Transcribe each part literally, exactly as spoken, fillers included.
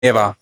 Eva.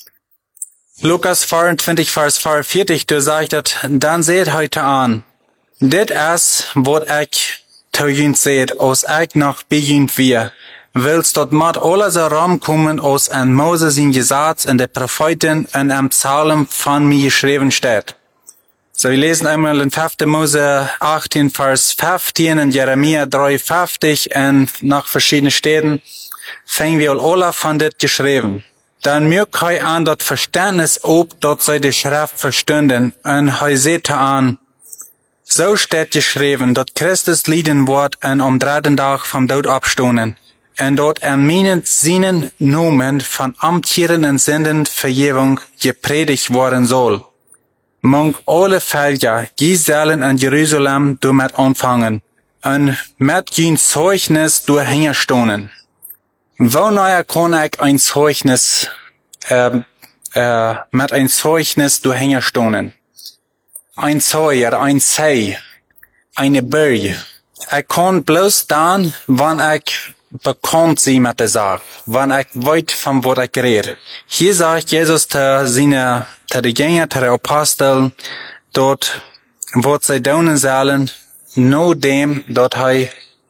Lukas vierundzwanzig, Vers vierundvierzig, du sagst, dann seht heute an, dit is wat ik te jünt seht, als ik nog bejünt wir, willst dort mat alles herankommen, als an Moses in Gesetz und der Propheten und am Psalm von mir geschrieben steht. So, wir lesen einmal in fünfter Mose achtzehn, Vers fünfzehn und Jeremia drei, fünfzig und nach verschiedenen Städten fängen wir alle von dit geschrieben. Dann mögt hei an dort Verständnis ob, dort sei die Schrift verstünden und hei seht an, so steht geschrieben, dort Christus lieden wird und am dritten Tag vom Tod abstoßen. Und dort an meinen seinen Nomen von Amtieren und Sünden Vergebung gepredigt worden soll. Mong alle Völker, Gisellen und Jerusalem du mit anfangen und mit ein Zeugnis du hingestoßen. Wonach kann ich ein Zeugnis, äh, äh, mit ein Zeugnis du hingestoßen? Ein Zeuger, ein Sei, eine Berge. Ich kann bloß dann, wenn ich bekannt sie mit der Sache, wenn ich weit von was ich rede. Hier sagt Jesus zu seine, zu den Jüngern, zu den Aposteln, dort, wo sie tun sollen, nur dem, dort er,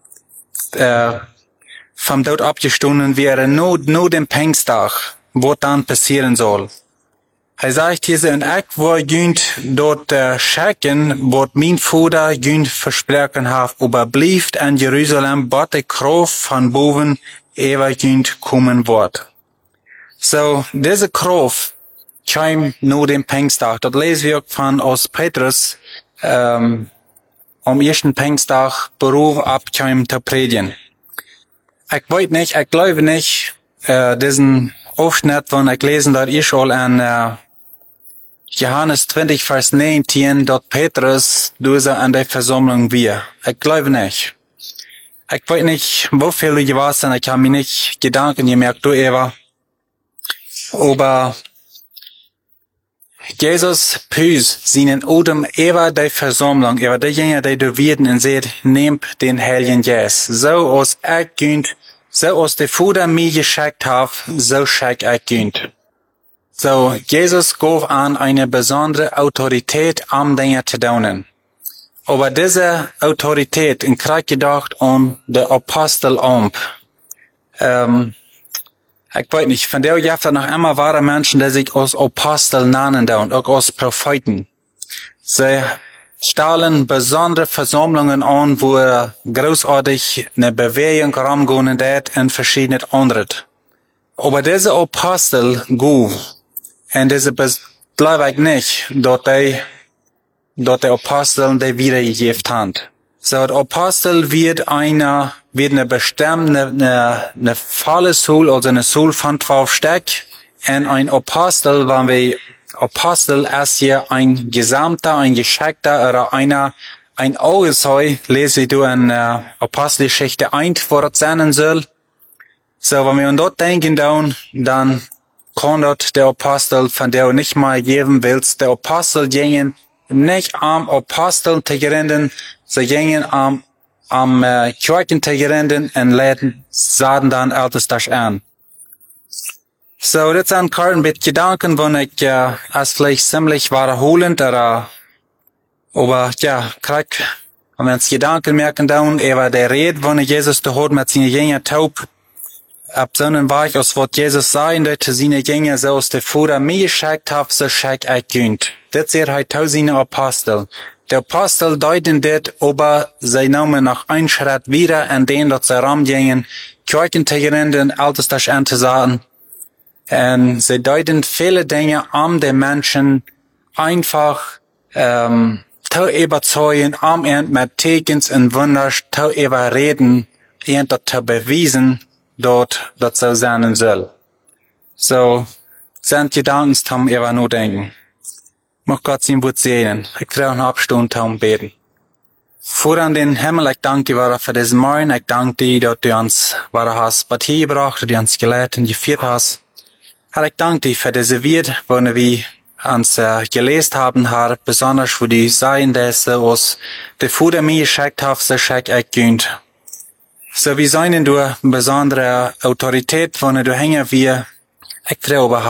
äh, vom Tod abgestoßen wäre, nur, nur dem Pfingsttag, was dann passieren soll. Er sagt hier, und ich war jünt dort äh, schicken, was mein Vater jünt versprochen hat, überblieft an Jerusalem, bat die Kraft von boven, ever jünt kommen wird. So, diese Kraft kam nur dem Pfingsttag. Das lesen wir von aus Petrus, ähm, am ersten Pfingsttag Beruf abkam zu predigen. Ich weiß nicht, ich glaube nicht, äh, diesen Aufschnitt, wenn ich lesen, dort ist schon an, äh, Johannes zwanzig, Vers neunzehn, dort Petrus, du so an der Versammlung wir. Ich glaube nicht. Ich weiß nicht, wofür du warst, und ich habe mir nicht Gedanken gemerkt, du Eva. Aber Jesus püs seinen Odem über die Versammlung, über diejenigen, die du werden und seht, nehmt den Heiligen Geist. So als ich gönnt, so als der Vater mir geschickt hat, so schick ich gönnt. So, Jesus gab an eine besondere Autorität, um Dinge zu tun. Aber diese Autorität, in Krieg gedacht, um der Apostel um. Ähm, ich weiß nicht, von der gibt es noch immer wahre Menschen, die sich als Apostel nennen und auch als Propheten. Sie stellen besondere Versammlungen an, wo großartig eine Bewegung rumgehen wird und verschiedene andere. Aber diese Apostel gut. Und diese glaube ich nicht, dort die, dort die Apostel, die wiedergegeben haben. So, der Apostel wird einer, wird eine bestimmte, eine, eine volle Soul, also eine Soul von zwölf Stück. Und ein Apostel, wenn wir, Apostel ist hier ein Gesamter, ein Geschickter oder einer, ein Augenzeu, lese du in äh, Apostelgeschichte eins, wo das sein soll. So, wenn wir an dort denken, dann, dann kann dort der Apostel, von der du nicht mal geben willst, der Apostel gingen nicht am Apostel zu gerinden, sie gingen am, am äh, Kirchen zu gerinden und leiten, sahen dann alles das an. So, das sind Karten mit Gedanken, wo ich, äh, als vielleicht ziemlich wiederholend, oder, aber, ja, krieg, wenn wir uns Gedanken merken, dann, über der Rede, wo Jesus da hat mit seinen Jüngern taub, ab so einem Weg, als was Jesus sagen, dass seine Jünger so aus der Vater mir geschickt hat, so schick ich gönnt. Das ist halt auch seine Apostel. Der Apostel deuten das, aber sie nehmen noch einen Schritt wieder, an den, dass sie rumgingen, Kirchen zu gründen, alles das anzusagen. Und sie deuten viele Dinge, um den Menschen einfach, ähm, zu überzeugen, um ihn mit Tekens und Wunder zu überreden, ihn zu beweisen, dort, das so sein soll. So, sind Gedanken zum immer nur denken. Mag Gott sein Wort sehen. Ich will eine Abstunde zum Beten. Vor an den Himmel, ich danke dir für diesen Morgen. Ich danke dir, dass du uns wahre hast, was hier gebracht, dass du uns gelehrt und geführt hast. Herr, ich danke dir für diese Wort, wo wir uns äh, gelesen haben, Herr, besonders wo die sein, dass aus der Vater mir geschickt hat, so schick ich gönnt. So wie seien du besondere Autorität, wenn du hängen wir, ich glaube,